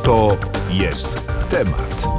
To jest temat.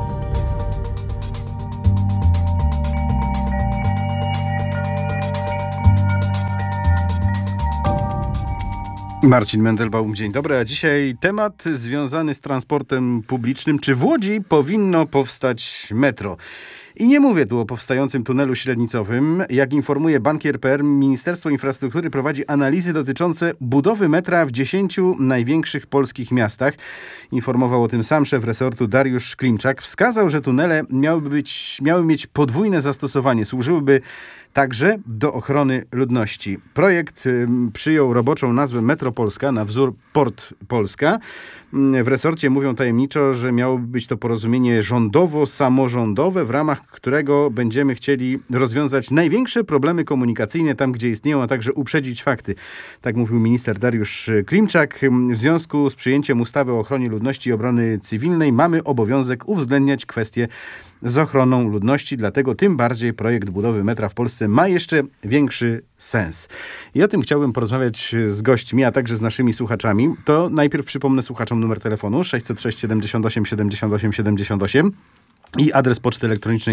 Marcin Mendelbaum, dzień dobry. A dzisiaj temat związany z transportem publicznym. Czy w Łodzi powinno powstać metro? I nie mówię tu o powstającym tunelu średnicowym. Jak informuje Bankier.pl, Ministerstwo Infrastruktury prowadzi analizy dotyczące budowy metra w 10 największych polskich miastach. Informował o tym sam szef resortu Dariusz Klimczak. Wskazał, że tunele miały mieć podwójne zastosowanie. Służyłyby także do ochrony ludności. Projekt przyjął roboczą nazwę Metro Polska na wzór Port Polska. W resorcie mówią tajemniczo, że miałoby być to porozumienie rządowo-samorządowe, w ramach którego będziemy chcieli rozwiązać największe problemy komunikacyjne tam, gdzie istnieją, a także uprzedzić fakty. Tak mówił minister Dariusz Klimczak. W związku z przyjęciem ustawy o ochronie ludności i obrony cywilnej mamy obowiązek uwzględniać kwestie z ochroną ludności, dlatego tym bardziej projekt budowy metra w Polsce ma jeszcze większy sens. I o tym chciałbym porozmawiać z gośćmi, a także z naszymi słuchaczami. To najpierw przypomnę słuchaczom numer telefonu 606 78 78 78 i adres poczty elektronicznej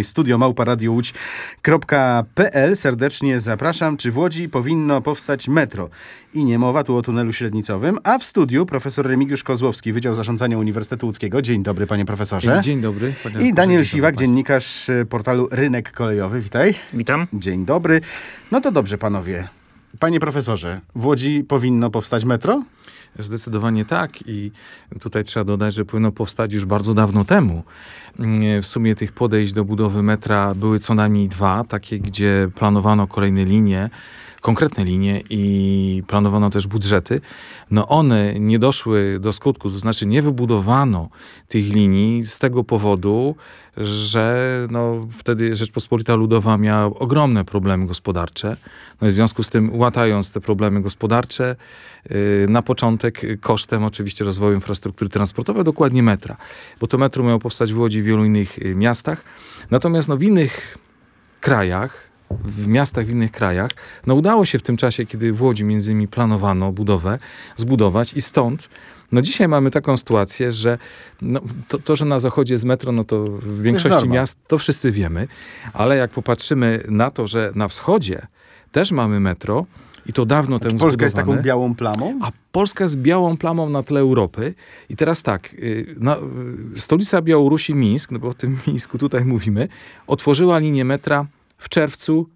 studio@radiołódź.pl. Serdecznie zapraszam. Czy w Łodzi powinno powstać metro? I nie mowa tu o tunelu średnicowym, a w studiu profesor Remigiusz Kozłowski, Wydział Zarządzania Uniwersytetu Łódzkiego. Dzień dobry, panie profesorze. Dzień dobry. I Daniel Siwak, dziennikarz portalu Rynek Kolejowy. Witaj. Witam. Dzień dobry. No to dobrze, panowie. Panie profesorze, w Łodzi powinno powstać metro? Zdecydowanie tak i tutaj trzeba dodać, że powinno powstać już bardzo dawno temu. W sumie tych podejść do budowy metra były co najmniej dwa, takie gdzie planowano kolejne linie, konkretne linie i planowano też budżety. No one nie doszły do skutku, to znaczy nie wybudowano tych linii z tego powodu, że wtedy Rzeczpospolita Ludowa miała ogromne problemy gospodarcze. No i w związku z tym, łatając te problemy gospodarcze, na początek kosztem oczywiście rozwoju infrastruktury transportowej, dokładnie metra. Bo to metro miało powstać w Łodzi i w wielu innych miastach. Natomiast w innych krajach, w miastach w innych krajach, udało się w tym czasie, kiedy w Łodzi między innymi planowano budowę, zbudować i stąd dzisiaj mamy taką sytuację, że to, że na zachodzie jest metro, to w większości miast to wszyscy wiemy, ale jak popatrzymy na to, że na wschodzie też mamy metro i to dawno temu zbudowane. Polska jest taką białą plamą? A Polska jest białą plamą na tle Europy. I teraz tak, stolica Białorusi, Mińsk, bo o tym Mińsku tutaj mówimy, otworzyła linię metra w czerwcu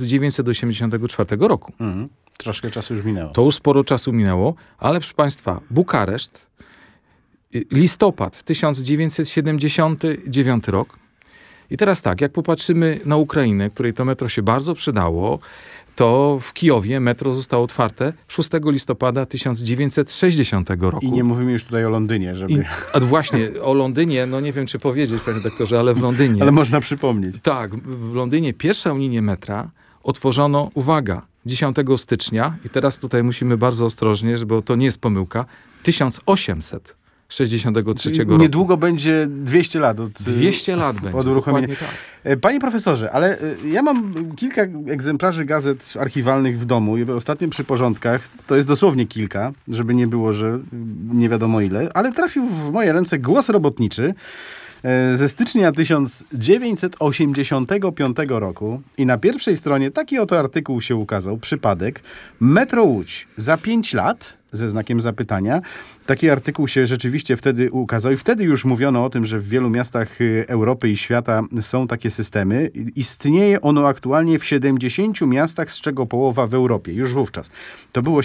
1984 roku. Troszkę czasu już minęło. To już sporo czasu minęło, ale proszę państwa, Bukareszt, listopad 1979 rok. I teraz tak, jak popatrzymy na Ukrainę, której to metro się bardzo przydało, to w Kijowie metro zostało otwarte 6 listopada 1960 roku. I nie mówimy już tutaj o Londynie, żeby... A właśnie, o Londynie, nie wiem, czy powiedzieć, panie doktorze, ale w Londynie... Ale można przypomnieć. Tak, w Londynie pierwszą linię metra otworzono, uwaga, 10 stycznia, i teraz tutaj musimy bardzo ostrożnie, bo to nie jest pomyłka, 1863 roku. Niedługo będzie 200 lat 200 lat będzie, od uruchomienia. Tak. Panie profesorze, ale ja mam kilka egzemplarzy gazet archiwalnych w domu i ostatnio przy porządkach, to jest dosłownie kilka, żeby nie było, że nie wiadomo ile, ale trafił w moje ręce Głos Robotniczy ze stycznia 1985 roku i na pierwszej stronie taki oto artykuł się ukazał, przypadek, Metro Łódź za 5 lat, ze znakiem zapytania. Taki artykuł się rzeczywiście wtedy ukazał i wtedy już mówiono o tym, że w wielu miastach Europy i świata są takie systemy. Istnieje ono aktualnie w 70 miastach, z czego połowa w Europie, już wówczas. To był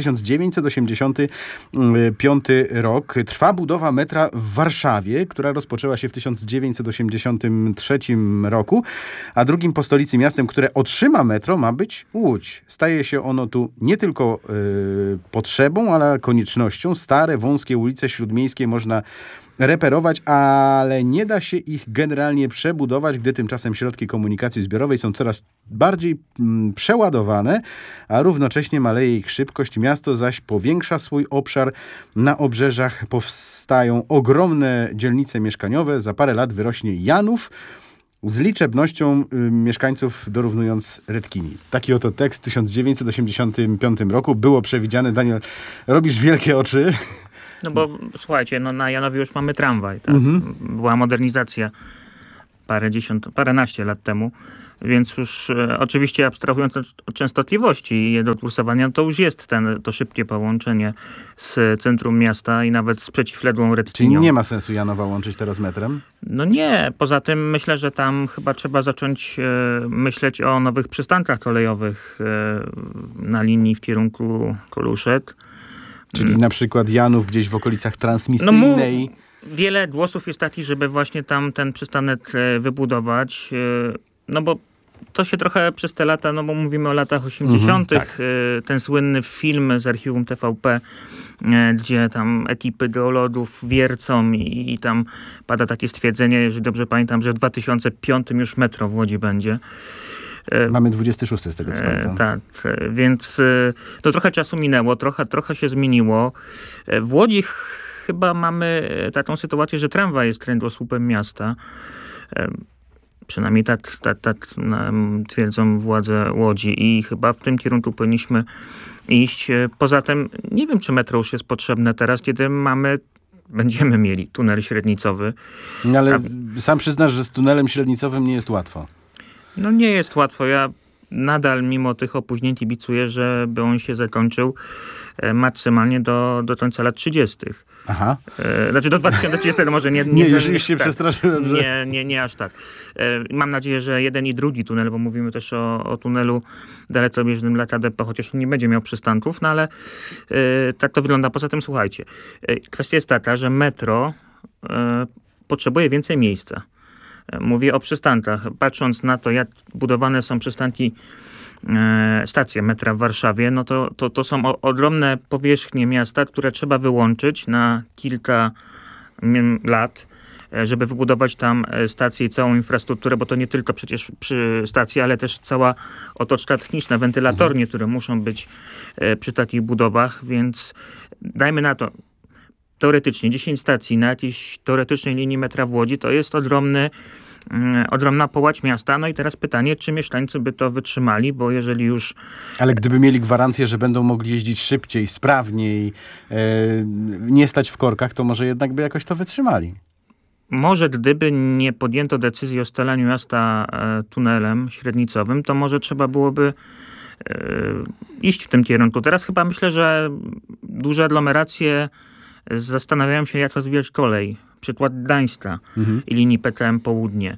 1985 rok. Trwa budowa metra w Warszawie, która rozpoczęła się w 1983 roku, a drugim po stolicy miastem, które otrzyma metro, ma być Łódź. Staje się ono tu nie tylko potrzebą, ale koniecznością. Stare, wąskie ulice śródmiejskie można reperować, ale nie da się ich generalnie przebudować, gdy tymczasem środki komunikacji zbiorowej są coraz bardziej przeładowane, a równocześnie maleje ich szybkość. Miasto zaś powiększa swój obszar. Na obrzeżach powstają ogromne dzielnice mieszkaniowe. Za parę lat wyrośnie Janów, z liczebnością mieszkańców dorównując Redkini. Taki oto tekst w 1985 roku. Było przewidziane. Daniel, robisz wielkie oczy. No bo słuchajcie, na Janowie już mamy tramwaj. Tak? Była modernizacja paręnaście lat temu. Więc już oczywiście abstrahując od częstotliwości i jej dopulsowania, to już jest to szybkie połączenie z centrum miasta i nawet z przeciwległą Redkinią. Czyli nie ma sensu Janowa łączyć teraz metrem? No nie. Poza tym myślę, że tam chyba trzeba zacząć myśleć o nowych przystankach kolejowych na linii w kierunku Koluszek. Czyli na przykład Janów gdzieś w okolicach Transmisyjnej. Wiele głosów jest takich, żeby właśnie tam ten przystanek wybudować. No bo to się trochę przez te lata, no bo mówimy o latach 80. Tak. Ten słynny film z archiwum TVP, gdzie tam ekipy geologów wiercą i tam pada takie stwierdzenie, jeżeli dobrze pamiętam, że w 2005 już metro w Łodzi będzie. Mamy 26 z tego co pamiętam. Tak, więc to trochę czasu minęło, trochę się zmieniło. W Łodzi chyba mamy taką sytuację, że tramwaj jest kręgosłupem miasta. Przynajmniej tak twierdzą władze Łodzi i chyba w tym kierunku powinniśmy iść. Poza tym nie wiem, czy metro już jest potrzebne teraz, kiedy będziemy mieli tunel średnicowy. No ale sam przyznasz, że z tunelem średnicowym nie jest łatwo. No nie jest łatwo. Ja nadal mimo tych opóźnień kibicuję, żeby on się zakończył maksymalnie do końca lat 30. Aha. Znaczy do 2030 może nie. Nie, już się przestraszyłem, że... Nie aż tak. Mam nadzieję, że jeden i drugi tunel, bo mówimy też o tunelu dalekobieżnym dla KDP, chociaż nie będzie miał przystanków, no ale tak to wygląda. Poza tym słuchajcie, kwestia jest taka, że metro potrzebuje więcej miejsca. Mówię o przystankach. Patrząc na to, jak budowane są przystanki, stacje metra w Warszawie, no to są ogromne powierzchnie miasta, które trzeba wyłączyć na kilka lat, żeby wybudować tam stację i całą infrastrukturę, bo to nie tylko przecież przy stacji, ale też cała otoczka techniczna, wentylatornie, które muszą być przy takich budowach, więc dajmy na to, teoretycznie 10 stacji na jakiejś teoretycznej linii metra w Łodzi to jest ogromna połać miasta. No i teraz pytanie, czy mieszkańcy by to wytrzymali, bo jeżeli już... Ale gdyby mieli gwarancję, że będą mogli jeździć szybciej, sprawniej, nie stać w korkach, to może jednak by jakoś to wytrzymali. Może gdyby nie podjęto decyzji o scalaniu miasta tunelem średnicowym, to może trzeba byłoby iść w tym kierunku. Teraz chyba myślę, że duże aglomeracje zastanawiają się, jak rozwijać kolej. Przykład Gdańska i linii PKM Południe.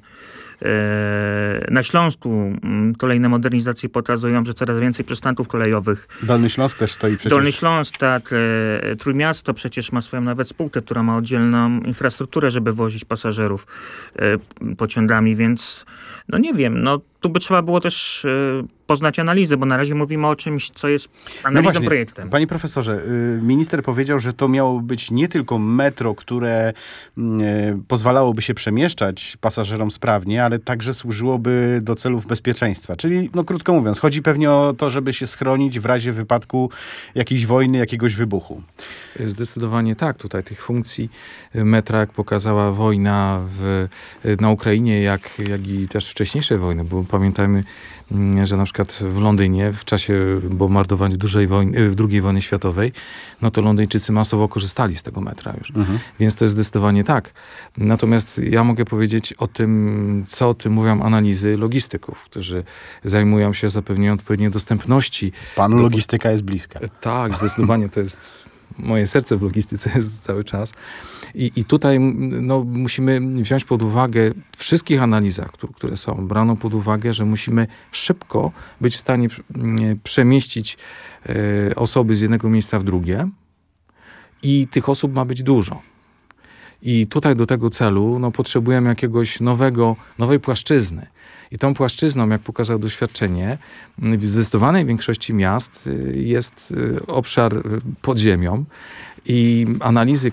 Na Śląsku kolejne modernizacje pokazują, że coraz więcej przystanków kolejowych. Dolny Śląsk też stoi przecież. Dolny Śląsk, tak. Trójmiasto przecież ma swoją nawet spółkę, która ma oddzielną infrastrukturę, żeby wozić pasażerów pociągami, więc no nie wiem, no tu by trzeba było też poznać analizę, bo na razie mówimy o czymś, co jest analizą projektem. Panie profesorze, minister powiedział, że to miało być nie tylko metro, które pozwalałoby się przemieszczać pasażerom sprawnie, ale także służyłoby do celów bezpieczeństwa. Czyli, no krótko mówiąc, chodzi pewnie o to, żeby się schronić w razie wypadku jakiejś wojny, jakiegoś wybuchu. Zdecydowanie tak. Tutaj tych funkcji metra, jak pokazała wojna na Ukrainie, jak i też wcześniejsze wojny, bo pamiętajmy, że na przykład w Londynie w czasie bombardowania II wojny światowej, no to Londyńczycy masowo korzystali z tego metra już. Więc to jest zdecydowanie tak. Natomiast ja mogę powiedzieć o tym, co o tym mówią analizy logistyków, którzy zajmują się zapewnieniem odpowiedniej dostępności. Panu logistyka jest bliska. Tak, zdecydowanie to jest... Moje serce w logistyce jest cały czas. I tutaj no, musimy wziąć pod uwagę w wszystkich analizach, które są, brano pod uwagę, że musimy szybko być w stanie przemieścić osoby z jednego miejsca w drugie i tych osób ma być dużo. I tutaj do tego celu no, potrzebujemy jakiegoś nowej płaszczyzny. I tą płaszczyzną, jak pokazało doświadczenie, w zdecydowanej większości miast jest obszar pod ziemią i analizy,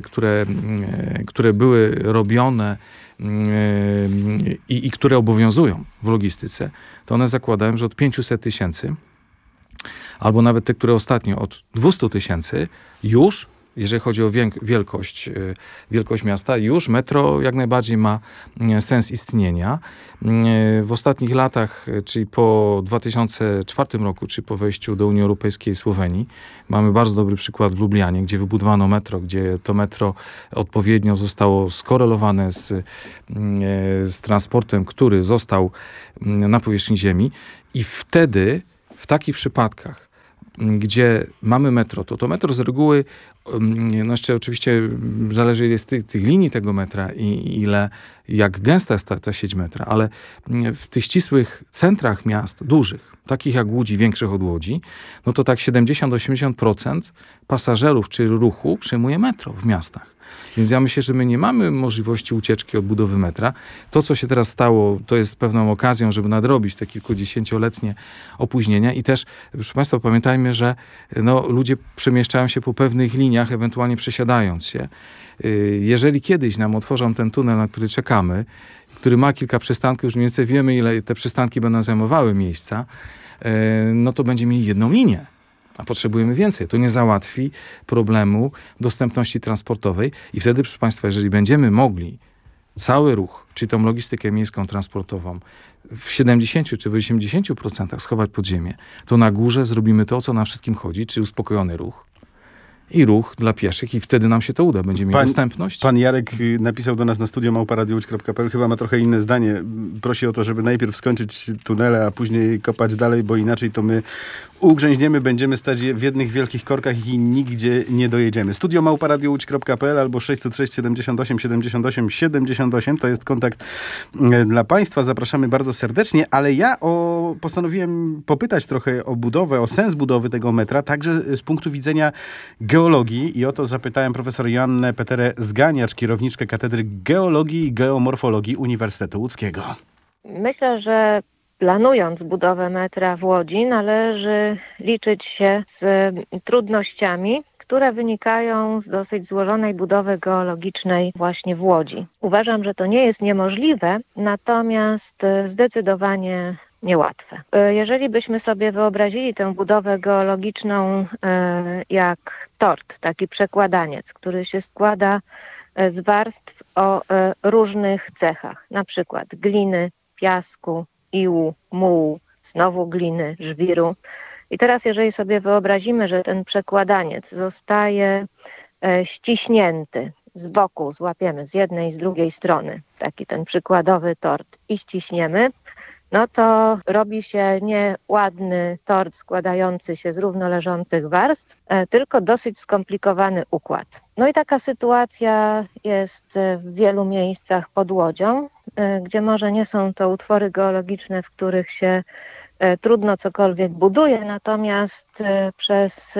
które były robione i które obowiązują w logistyce, to one zakładają, że od 500 000 albo nawet te, które ostatnio od 200 000 już jeżeli chodzi o wielkość miasta, już metro jak najbardziej ma sens istnienia. W ostatnich latach, czyli po 2004 roku, czy po wejściu do Unii Europejskiej Słowenii, mamy bardzo dobry przykład w Lublianie, gdzie wybudowano metro, gdzie to metro odpowiednio zostało skorelowane z transportem, który został na powierzchni ziemi. I wtedy, w takich przypadkach, gdzie mamy metro, to metro z reguły, no jeszcze oczywiście zależy ile jest tych linii tego metra i jak gęsta jest ta sieć metra, ale w tych ścisłych centrach miast, dużych, takich jak Łódź, większych od Łodzi, no to tak 70-80% pasażerów czy ruchu przejmuje metro w miastach. Więc ja myślę, że my nie mamy możliwości ucieczki od budowy metra. To, co się teraz stało, to jest pewną okazją, żeby nadrobić te kilkudziesięcioletnie opóźnienia. I też, proszę Państwa, pamiętajmy, że ludzie przemieszczają się po pewnych liniach, ewentualnie przesiadając się. Jeżeli kiedyś nam otworzą ten tunel, na który czekamy, który ma kilka przystanków, już mniej więcej wiemy, ile te przystanki będą zajmowały miejsca, no to będziemy mieli jedną linię. A potrzebujemy więcej. To nie załatwi problemu dostępności transportowej i wtedy, proszę Państwa, jeżeli będziemy mogli cały ruch, czyli tą logistykę miejską, transportową w 70 czy w 80% schować pod ziemię, to na górze zrobimy to, o co nam wszystkim chodzi, czyli uspokojony ruch i ruch dla pieszych i wtedy nam się to uda. Będziemy mieli dostępność. Pan Jarek napisał do nas na studio@radiołódź.pl, chyba ma trochę inne zdanie. Prosi o to, żeby najpierw skończyć tunele, a później kopać dalej, bo inaczej to my ugrzęźniemy, będziemy stać w jednych wielkich korkach i nigdzie nie dojedziemy. Studio@radiołódź.pl albo 606 78 78 78 to jest kontakt dla Państwa. Zapraszamy bardzo serdecznie, ale ja postanowiłem popytać trochę o budowę, o sens budowy tego metra, także z punktu widzenia geologii i o to zapytałem profesor Joannę Peterę-Zganiacz, kierowniczkę Katedry Geologii i Geomorfologii Uniwersytetu Łódzkiego. Myślę, że planując budowę metra w Łodzi, należy liczyć się z trudnościami, które wynikają z dosyć złożonej budowy geologicznej właśnie w Łodzi. Uważam, że to nie jest niemożliwe, natomiast zdecydowanie niełatwe. Jeżeli byśmy sobie wyobrazili tę budowę geologiczną jak tort, taki przekładaniec, który się składa z warstw o różnych cechach, na przykład gliny, piasku, iłu, mułu, znowu gliny, żwiru. I teraz jeżeli sobie wyobrazimy, że ten przekładaniec zostaje ściśnięty z boku, złapiemy z jednej i z drugiej strony taki ten przykładowy tort i ściśniemy, no to robi się nie ładny tort składający się z równoleżących warstw, tylko dosyć skomplikowany układ. No i taka sytuacja jest w wielu miejscach pod Łodzią, gdzie może nie są to utwory geologiczne, w których się trudno cokolwiek buduje, natomiast przez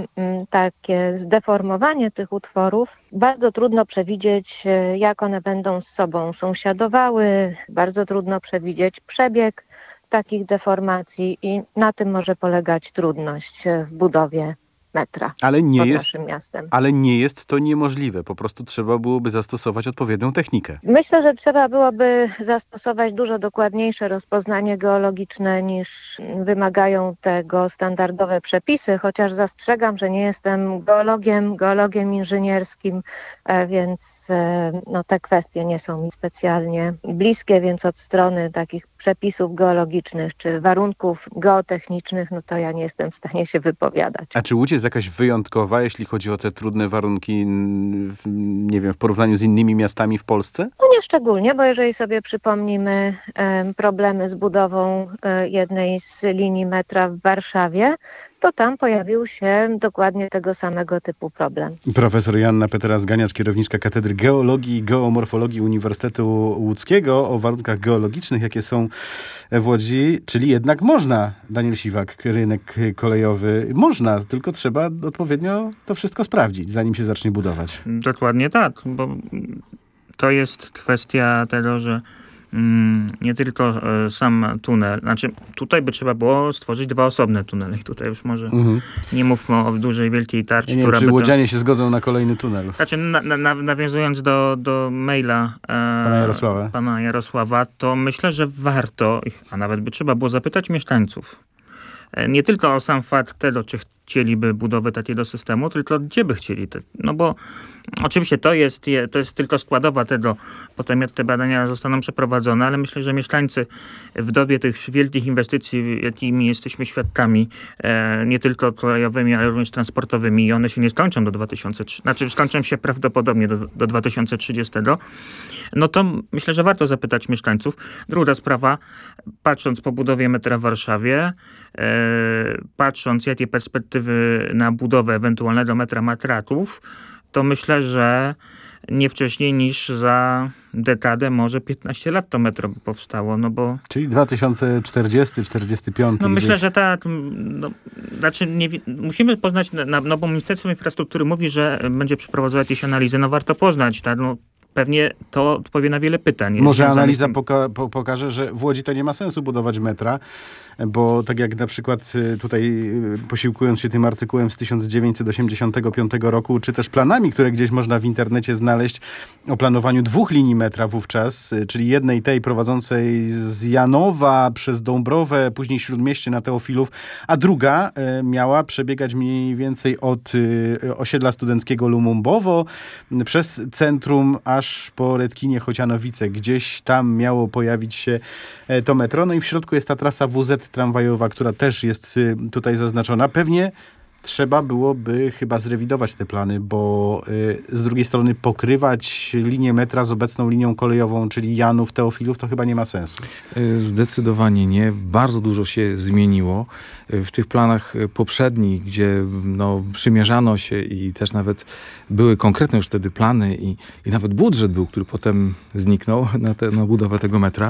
takie zdeformowanie tych utworów bardzo trudno przewidzieć, jak one będą z sobą sąsiadowały, bardzo trudno przewidzieć przebieg takich deformacji i na tym może polegać trudność w budowie metra pod naszym miastem. Ale nie jest to niemożliwe. Po prostu trzeba byłoby zastosować odpowiednią technikę. Myślę, że trzeba byłoby zastosować dużo dokładniejsze rozpoznanie geologiczne niż wymagają tego standardowe przepisy, chociaż zastrzegam, że nie jestem geologiem inżynierskim, więc te kwestie nie są mi specjalnie bliskie, więc od strony takich przepisów geologicznych czy warunków geotechnicznych, to ja nie jestem w stanie się wypowiadać. A czy Łódź jest jakaś wyjątkowa, jeśli chodzi o te trudne warunki, nie wiem, w porównaniu z innymi miastami w Polsce? No nie szczególnie, bo jeżeli sobie przypomnimy problemy z budową jednej z linii metra w Warszawie, to tam pojawił się dokładnie tego samego typu problem. Profesor Joanna Petera-Zganiacz, kierowniczka Katedry Geologii i Geomorfologii Uniwersytetu Łódzkiego o warunkach geologicznych, jakie są w Łodzi, czyli jednak można, Daniel Siwak, rynek kolejowy, można, tylko trzeba odpowiednio to wszystko sprawdzić, zanim się zacznie budować. Dokładnie tak, bo to jest kwestia tego, że nie tylko sam tunel, tutaj by trzeba było stworzyć dwa osobne tunele i tutaj już może nie mówmy o dużej, wielkiej tarczy. Nie wiem, czy łodzianie się zgodzą na kolejny tunel. Nawiązując do maila pana Jarosława, to myślę, że warto, a nawet by trzeba było zapytać mieszkańców, nie tylko o sam fakt tego, czy chcieliby budowy takiego systemu, tylko gdzie by chcieli. No bo oczywiście to jest tylko składowa tego, potem jak te badania zostaną przeprowadzone, ale myślę, że mieszkańcy w dobie tych wielkich inwestycji, jakimi jesteśmy świadkami, nie tylko kolejowymi, ale również transportowymi, i one się nie skończą do 2030, znaczy skończą się prawdopodobnie do 2030, no to myślę, że warto zapytać mieszkańców. Druga sprawa, patrząc po budowie metra w Warszawie, patrząc jakie perspektywy na budowę ewentualnego metra ma Kraków, to myślę, że nie wcześniej niż za dekadę, może 15 lat to metro by powstało, no bo... Czyli 2040, 45. No gdzieś. myślę, że tak. No, znaczy musimy poznać, no bo Ministerstwo Infrastruktury mówi, że będzie przeprowadzać jakieś analizy, no warto poznać, tak, no. Pewnie to odpowie na wiele pytań. Może analiza pokaże, że w Łodzi to nie ma sensu budować metra, bo tak jak na przykład tutaj posiłkując się tym artykułem z 1985 roku, czy też planami, które gdzieś można w internecie znaleźć o planowaniu 2 linii metra wówczas, czyli jednej tej prowadzącej z Janowa przez Dąbrowę, później Śródmieście na Teofilów, a druga miała przebiegać mniej więcej od osiedla studenckiego Lumumbowo przez centrum aż po Redkinie Chocianowice. Gdzieś tam miało pojawić się to metro. No i w środku jest ta trasa WZ tramwajowa, która też jest tutaj zaznaczona. Pewnie trzeba byłoby chyba zrewidować te plany, bo z drugiej strony pokrywać linię metra z obecną linią kolejową, czyli Janów, Teofilów, to chyba nie ma sensu. Zdecydowanie nie. Bardzo dużo się zmieniło. W tych planach poprzednich, gdzie przymierzano się i też nawet były konkretne już wtedy plany i nawet budżet był, który potem zniknął na budowę tego metra,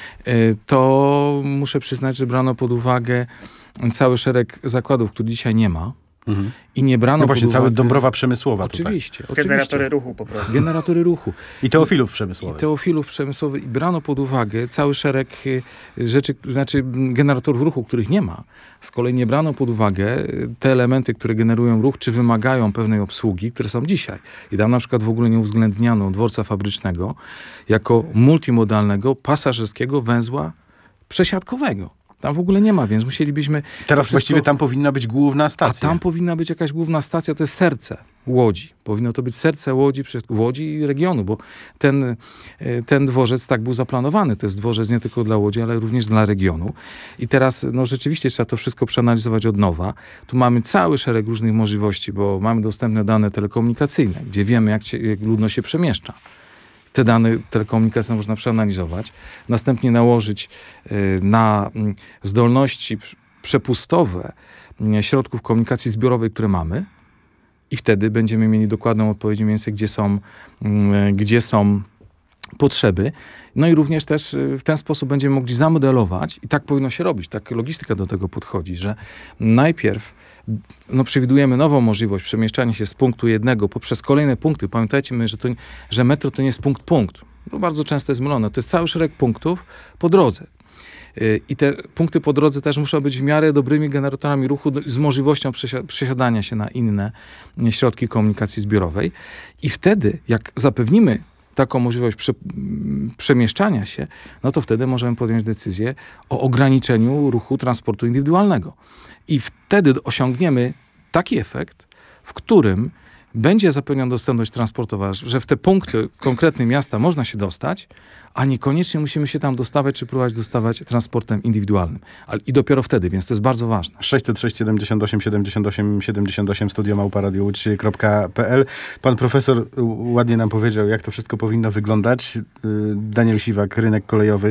to muszę przyznać, że brano pod uwagę cały szereg zakładów, których dzisiaj nie ma. I nie brano no właśnie, pod uwagę... cała Dąbrowa Przemysłowa. Oczywiście. Generatory ruchu po prostu. Generatory ruchu. I Teofilów Przemysłowych. I Teofilów Przemysłowych. I brano pod uwagę cały szereg rzeczy, znaczy generatorów ruchu, których nie ma. Z kolei nie brano pod uwagę te elementy, które generują ruch, czy wymagają pewnej obsługi, które są dzisiaj. I tam na przykład w ogóle nie uwzględniano dworca fabrycznego jako multimodalnego, pasażerskiego węzła przesiadkowego. Tam w ogóle nie ma, więc musielibyśmy... Teraz właściwie tam powinna być główna stacja. A tam powinna być jakaś główna stacja, to jest serce Łodzi. Powinno to być serce Łodzi i regionu, bo ten dworzec tak był zaplanowany. To jest dworzec nie tylko dla Łodzi, ale również dla regionu. I teraz rzeczywiście trzeba to wszystko przeanalizować od nowa. Tu mamy cały szereg różnych możliwości, bo mamy dostępne dane telekomunikacyjne, gdzie wiemy, jak ludność się przemieszcza. Te dane telekomunikacyjne można przeanalizować, następnie nałożyć na zdolności przepustowe środków komunikacji zbiorowej, które mamy, i wtedy będziemy mieli dokładną odpowiedź mniej więcej, gdzie są potrzeby. No i również też w ten sposób będziemy mogli zamodelować, i tak powinno się robić, tak logistyka do tego podchodzi, że najpierw przewidujemy nową możliwość przemieszczania się z punktu jednego poprzez kolejne punkty. Pamiętajcie, że metro to nie jest punkt. To bardzo często jest mylone. To jest cały szereg punktów po drodze. I te punkty po drodze też muszą być w miarę dobrymi generatorami ruchu z możliwością przesiadania się na inne środki komunikacji zbiorowej. I wtedy, jak zapewnimy taką możliwość przemieszczania się, no to wtedy możemy podjąć decyzję o ograniczeniu ruchu transportu indywidualnego. I wtedy osiągniemy taki efekt, w którym będzie zapewniona dostępność transportowa, że w te punkty konkretne miasta można się dostać, a niekoniecznie musimy się tam dostawać, czy próbować dostawać transportem indywidualnym. I dopiero wtedy, więc to jest bardzo ważne. 606 78 78 78 studio@radiołódź.pl. Pan profesor ładnie nam powiedział, jak to wszystko powinno wyglądać. Daniel Siwak, rynek kolejowy.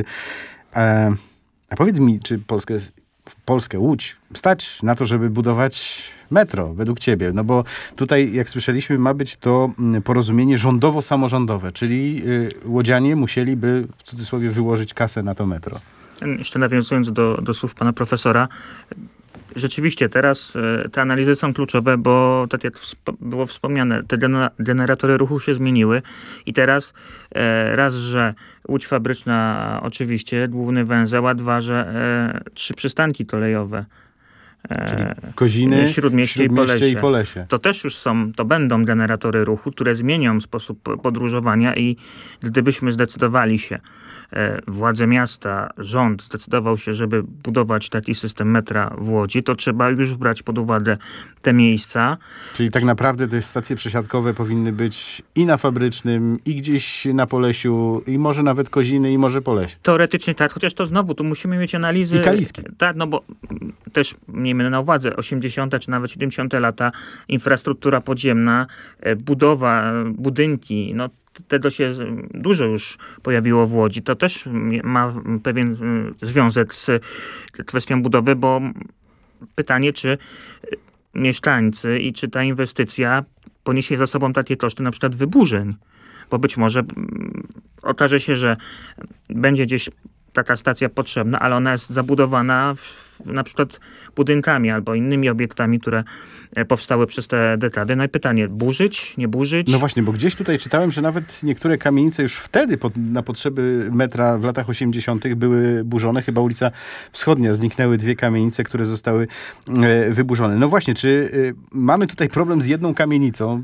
A powiedz mi, czy Polskę, Łódź stać na to, żeby budować metro, według ciebie? No bo tutaj, jak słyszeliśmy, ma być to porozumienie rządowo-samorządowe, czyli łodzianie musieliby, w cudzysłowie, wyłożyć kasę na to metro. Jeszcze nawiązując do słów pana profesora, rzeczywiście teraz te analizy są kluczowe, bo tak jak było wspomniane, te generatory ruchu się zmieniły i teraz raz, że Łódź fabryczna oczywiście, główny węzeł, a dwa, że 3 przystanki kolejowe Czyli Koziny, Śródmieście i Polesie. To też już to będą generatory ruchu, które zmienią sposób podróżowania i gdybyśmy zdecydowali się, władze miasta, rząd zdecydował się, żeby budować taki system metra w Łodzi, to trzeba już brać pod uwagę te miejsca. Czyli tak naprawdę te stacje przesiadkowe powinny być i na Fabrycznym, i gdzieś na Polesiu, i może nawet Koziny, i może Polesie. Teoretycznie tak, chociaż to znowu, tu musimy mieć analizy. I Kaliski. Tak, no bo też miejmy na uwadze 80. czy nawet 70. lata, infrastruktura podziemna, budowa, budynki, no tego się dużo już pojawiło w Łodzi. To też ma pewien związek z kwestią budowy, bo pytanie, czy mieszkańcy i czy ta inwestycja poniesie za sobą takie koszty na przykład wyburzeń. Bo być może okaże się, że będzie gdzieś taka stacja potrzebna, ale ona jest zabudowana na przykład budynkami albo innymi obiektami, które powstały przez te dekady. No i pytanie, burzyć, nie burzyć? No właśnie, bo gdzieś tutaj czytałem, że nawet niektóre kamienice już wtedy na potrzeby metra w latach 80. były burzone. Chyba ulica Wschodnia, zniknęły 2 kamienice, które zostały wyburzone. No właśnie, czy mamy tutaj problem z jedną kamienicą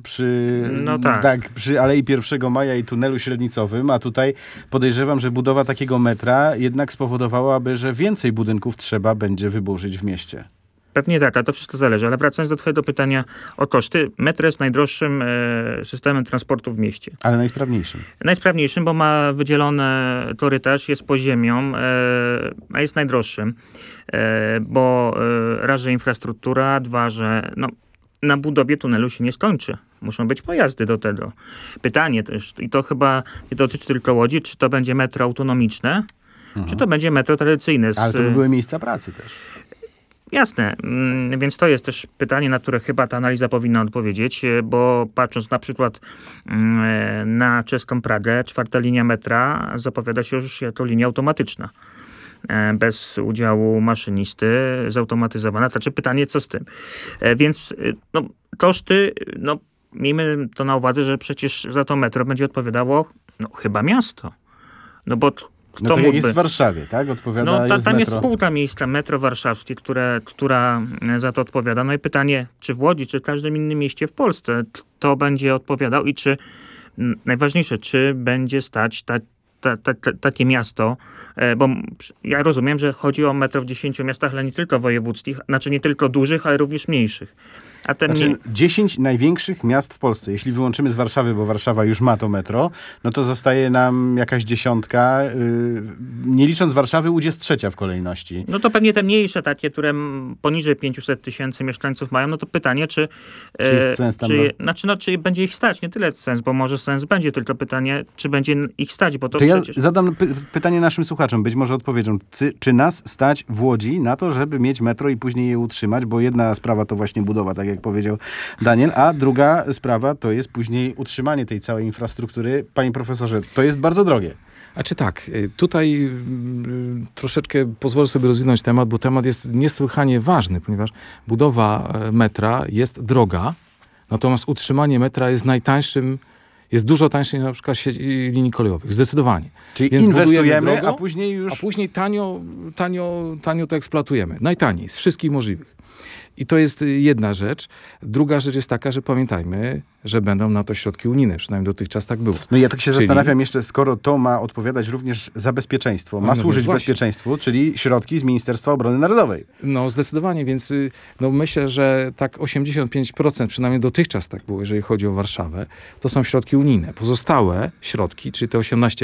przy Alei 1 Maja i tunelu średnicowym, a tutaj podejrzewam, że budowa takiego metra jednak spowodowałaby, że więcej budynków trzeba będzie wyburzyć w mieście. Pewnie tak, a to wszystko zależy. Ale wracając do twojego pytania o koszty, metro jest najdroższym systemem transportu w mieście. Ale najsprawniejszym. Najsprawniejszym, bo ma wydzielony korytarz, jest podziemią, a jest najdroższym. Bo raz, że infrastruktura, 2, że na budowie tunelu się nie skończy. Muszą być pojazdy do tego. Pytanie też, i to chyba nie dotyczy tylko Łodzi, czy to będzie metro autonomiczne, czy to będzie metro tradycyjne. Ale to by były miejsca pracy też. Jasne, więc to jest też pytanie, na które chyba ta analiza powinna odpowiedzieć, bo patrząc na przykład na czeską Pragę, 4. linia metra zapowiada się już jako linia automatyczna. Bez udziału maszynisty, zautomatyzowana. Znaczy pytanie, co z tym? Więc koszty, miejmy to na uwadze, że przecież za to metro będzie odpowiadało chyba miasto. No bo tak jak jest w Warszawie, tak? Odpowiada tam jest spółka miejska, Metro Warszawskie, która za to odpowiada. No i pytanie, czy w Łodzi, czy w każdym innym mieście w Polsce to będzie odpowiadał i czy, najważniejsze, czy będzie stać takie miasto, bo ja rozumiem, że chodzi o metro w 10 miastach, ale nie tylko wojewódzkich, znaczy nie tylko dużych, ale również mniejszych. 10 największych miast w Polsce. Jeśli wyłączymy z Warszawy, bo Warszawa już ma to metro, no to zostaje nam jakaś 10. Nie licząc Warszawy, Łódź jest 3. w kolejności. No to pewnie te mniejsze takie, które poniżej 500 000 mieszkańców mają, no to pytanie, czy jest sens tam? Czy będzie ich stać? Nie tyle sens, bo może sens będzie, tylko pytanie, czy będzie ich stać, bo to przecież... Ja zadam pytanie naszym słuchaczom, być może odpowiedzą. Czy nas stać w Łodzi na to, żeby mieć metro i później je utrzymać, bo jedna sprawa to właśnie budowa, tak jak powiedział Daniel, a druga sprawa to jest później utrzymanie tej całej infrastruktury. Panie profesorze, to jest bardzo drogie. Tak, tutaj troszeczkę pozwolę sobie rozwinąć temat, bo temat jest niesłychanie ważny, ponieważ budowa metra jest droga, natomiast utrzymanie metra jest najtańszym, jest dużo tańsze niż na przykład linii kolejowych, zdecydowanie. Czyli więc inwestujemy, drogo, a później tanio to eksploatujemy. Najtaniej z wszystkich możliwych. I to jest jedna rzecz. Druga rzecz jest taka, że pamiętajmy, że będą na to środki unijne. Przynajmniej dotychczas tak było. No i ja tak się zastanawiam jeszcze, skoro to ma odpowiadać również za bezpieczeństwo, ma służyć bezpieczeństwu, czyli środki z Ministerstwa Obrony Narodowej. No zdecydowanie, więc myślę, że tak 85%, przynajmniej dotychczas tak było, jeżeli chodzi o Warszawę, to są środki unijne. Pozostałe środki, czyli te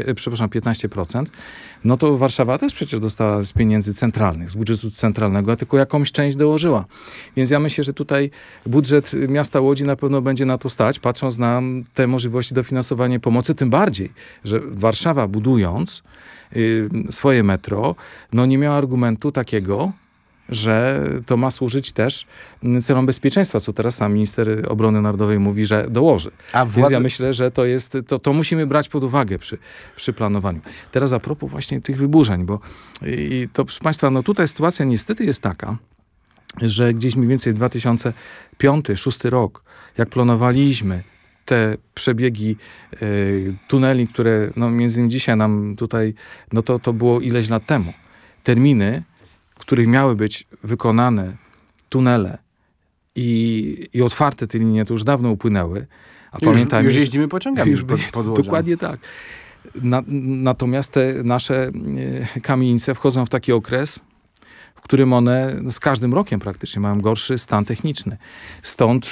15%, no to Warszawa też przecież dostała z pieniędzy centralnych, z budżetu centralnego, a tylko jakąś część dołożyła. Więc ja myślę, że tutaj budżet miasta Łodzi na pewno będzie na to stać, patrząc na te możliwości dofinansowania pomocy, tym bardziej, że Warszawa budując swoje metro, nie miała argumentu takiego, że to ma służyć też celom bezpieczeństwa, co teraz sam minister obrony narodowej mówi, że dołoży. Więc ja myślę, że to musimy brać pod uwagę przy planowaniu. Teraz a propos właśnie tych wyburzeń, bo to proszę Państwa, tutaj sytuacja niestety jest taka, że gdzieś mniej więcej 2005-2006 rok, jak planowaliśmy te przebiegi tuneli, które między innymi dzisiaj nam tutaj, to było ileś lat temu. Terminy, których miały być wykonane tunele i otwarte te linie to już dawno upłynęły. A pamiętajmy, już jeździmy pociągami pod łożem. Dokładnie tak. Natomiast te nasze kamienice wchodzą w taki okres, w którym one z każdym rokiem praktycznie mają gorszy stan techniczny. Stąd,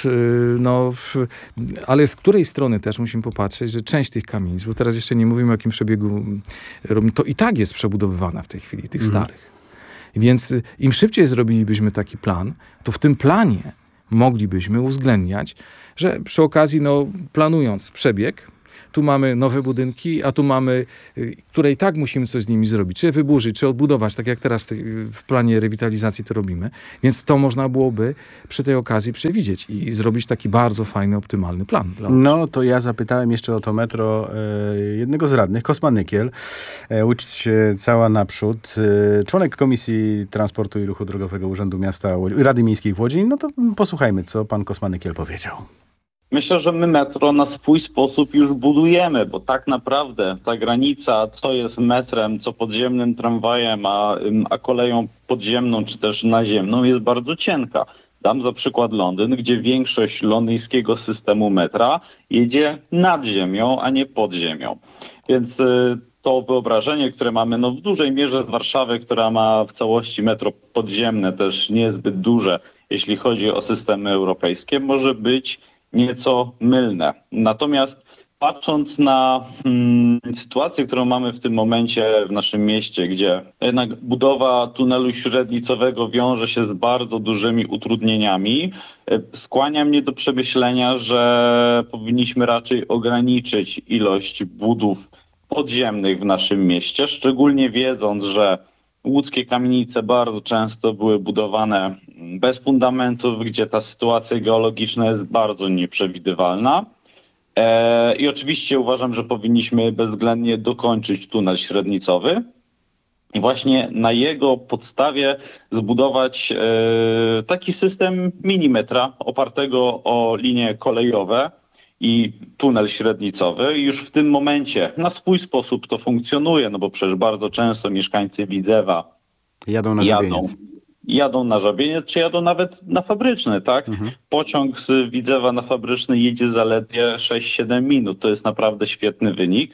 ale z której strony też musimy popatrzeć, że część tych kamienic, bo teraz jeszcze nie mówimy o jakim przebiegu, to i tak jest przebudowywana w tej chwili, tych starych. Więc im szybciej zrobilibyśmy taki plan, to w tym planie moglibyśmy uwzględniać, że przy okazji, planując przebieg, tu mamy nowe budynki, a tu mamy, które i tak musimy coś z nimi zrobić. Czy wyburzyć, czy odbudować, tak jak teraz w planie rewitalizacji to robimy. Więc to można byłoby przy tej okazji przewidzieć i zrobić taki bardzo fajny, optymalny plan. No to ja zapytałem jeszcze o to metro jednego z radnych, Kosma Nykiel, Łódź cała naprzód, członek Komisji Transportu i Ruchu Drogowego Urzędu Miasta Rady Miejskiej w Łodzi. No to posłuchajmy, co pan Kosma Nykiel powiedział. Myślę, że my metro na swój sposób już budujemy, bo tak naprawdę ta granica, co jest metrem, co podziemnym tramwajem, a koleją podziemną czy też naziemną jest bardzo cienka. Dam za przykład Londyn, gdzie większość londyńskiego systemu metra jedzie nad ziemią, a nie pod ziemią. Więc to wyobrażenie, które mamy w dużej mierze z Warszawy, która ma w całości metro podziemne, też niezbyt duże, jeśli chodzi o systemy europejskie, może być nieco mylne. Natomiast patrząc na sytuację, którą mamy w tym momencie w naszym mieście, gdzie jednak budowa tunelu średnicowego wiąże się z bardzo dużymi utrudnieniami, skłania mnie do przemyślenia, że powinniśmy raczej ograniczyć ilość budów podziemnych w naszym mieście, szczególnie wiedząc, że łódzkie kamienice bardzo często były budowane bez fundamentów, gdzie ta sytuacja geologiczna jest bardzo nieprzewidywalna. I oczywiście uważam, że powinniśmy bezwzględnie dokończyć tunel średnicowy i właśnie na jego podstawie zbudować taki system minimetra opartego o linie kolejowe i tunel średnicowy. I już w tym momencie na swój sposób to funkcjonuje, bo przecież bardzo często mieszkańcy Widzewa jadą na Żabieniec, czy jadą nawet na Fabryczny, tak? Pociąg z Widzewa na Fabryczny jedzie zaledwie 6-7 minut. To jest naprawdę świetny wynik.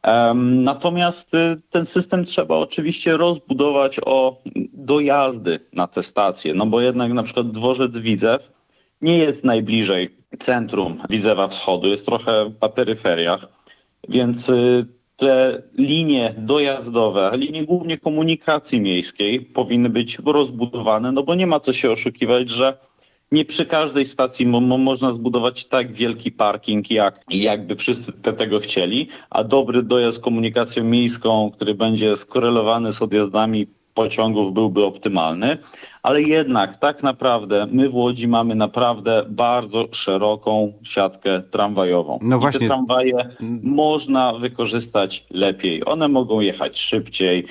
Natomiast ten system trzeba oczywiście rozbudować o dojazdy na te stacje, bo jednak na przykład dworzec Widzew nie jest najbliżej centrum Widzewa Wschodu, jest trochę na peryferiach, więc te linie dojazdowe, linie głównie komunikacji miejskiej powinny być rozbudowane, bo nie ma co się oszukiwać, że nie przy każdej stacji można zbudować tak wielki parking, jakby wszyscy tego chcieli, a dobry dojazd komunikacją miejską, który będzie skorelowany z odjazdami pociągów, byłby optymalny. Ale jednak tak naprawdę my w Łodzi mamy naprawdę bardzo szeroką siatkę tramwajową. I te tramwaje można wykorzystać lepiej. One mogą jechać szybciej.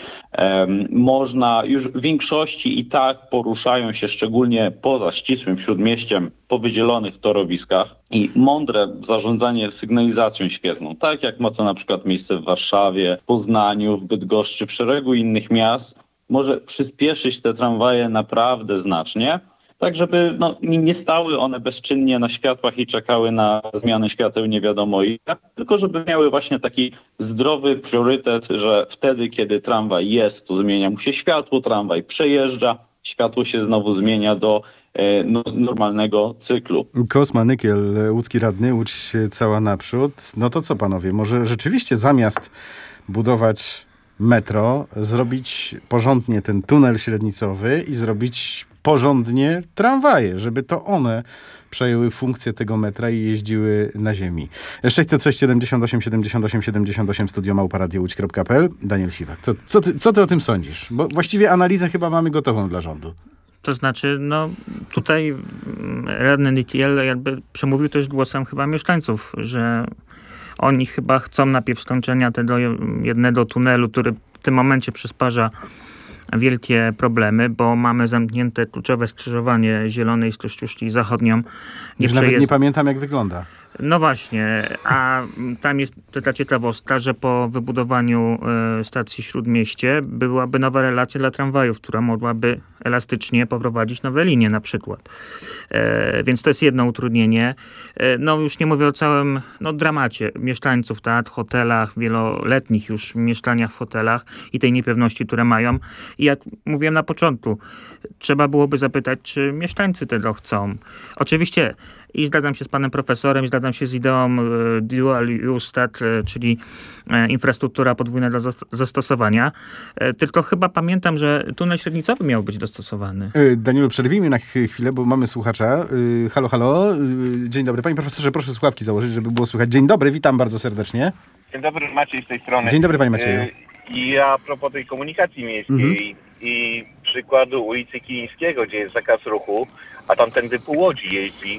Można już w większości i tak poruszają się szczególnie poza ścisłym śródmieściem po wydzielonych torowiskach i mądre zarządzanie sygnalizacją świetlną, tak jak ma to na przykład miejsce w Warszawie, Poznaniu, w Bydgoszczy, w szeregu innych miast, może przyspieszyć te tramwaje naprawdę znacznie, tak żeby nie stały one bezczynnie na światłach i czekały na zmianę świateł nie wiadomo ile, tylko żeby miały właśnie taki zdrowy priorytet, że wtedy, kiedy tramwaj jest, to zmienia mu się światło, tramwaj przejeżdża, światło się znowu zmienia do normalnego cyklu. Kosma Nykiel, łódzki radny, Łódź cała naprzód. No to co panowie, może rzeczywiście zamiast budować metro, zrobić porządnie ten tunel średnicowy i zrobić porządnie tramwaje, żeby to one przejęły funkcję tego metra i jeździły na ziemi. 606 78 78 78 studio@radiołódź.pl. Daniel Siwak, co ty o tym sądzisz? Bo właściwie analizę chyba mamy gotową dla rządu. To znaczy, tutaj radny Nykiel jakby przemówił też głosem chyba mieszkańców, że oni chyba chcą najpierw skończenia tego jednego tunelu, który w tym momencie przysparza wielkie problemy, bo mamy zamknięte kluczowe skrzyżowanie Zielonej z Kościuszki Zachodnią. Nawet nie pamiętam, jak wygląda. No właśnie, a tam jest taka ciekawostka, że po wybudowaniu stacji Śródmieście byłaby nowa relacja dla tramwajów, która mogłaby elastycznie poprowadzić nowe linie na przykład. Więc to jest jedno utrudnienie. No już nie mówię o całym dramacie mieszkańców, hotelach, wieloletnich już mieszkaniach w hotelach i tej niepewności, które mają. I jak mówiłem na początku, trzeba byłoby zapytać, czy mieszkańcy tego chcą. Oczywiście i zgadzam się z panem profesorem, zgadzam się z ideą dual use, czyli infrastruktura podwójnego zastosowania. Tylko chyba pamiętam, że tunel średnicowy miał być dostosowany. Danielu, przerwijmy na chwilę, bo mamy słuchacza. Halo, halo. Dzień dobry. Panie profesorze, proszę słuchawki założyć, żeby było słychać. Dzień dobry, witam bardzo serdecznie. Dzień dobry, Maciej z tej strony. Dzień dobry, panie Macieju. I a propos tej komunikacji miejskiej i przykładu ulicy Kilińskiego, gdzie jest zakaz ruchu, a tamtędy pół Łodzi jeździ,